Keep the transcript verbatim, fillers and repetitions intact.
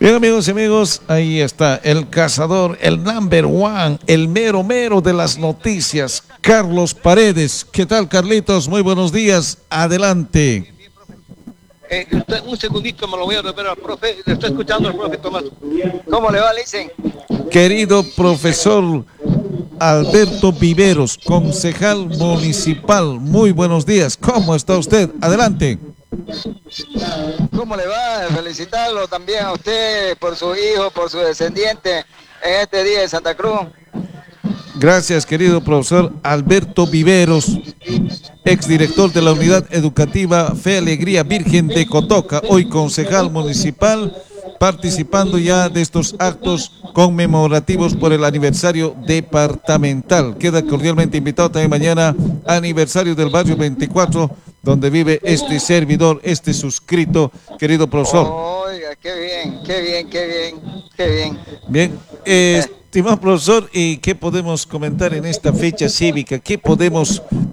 Bien, amigos y amigos, ahí está el cazador, el number one, el mero mero de las noticias, Carlos Paredes. ¿Qué tal, Carlitos? Muy buenos días, adelante. Eh, usted, un segundito, me lo voy a repetir al profe, le estoy escuchando al profe Tomás. ¿Cómo le va, Licen? Querido profesor Alberto Viveros, concejal municipal, muy buenos días. ¿Cómo está usted? Adelante. ¿Cómo le va? Felicitarlo también a usted por su hijo, por su descendiente en este día de Santa Cruz. Gracias, querido profesor Alberto Viveros, exdirector de la Unidad Educativa Fe Alegría Virgen de Cotoca, hoy concejal municipal, participando ya de estos actos conmemorativos por el aniversario departamental. Queda cordialmente invitado también mañana, aniversario del barrio veinticuatro, donde vive este servidor, este suscrito, querido profesor. Oiga, qué bien, qué bien, qué bien, qué bien. Bien, eh, estimado profesor, ¿y qué podemos comentar en esta fecha cívica? ¿Qué podemos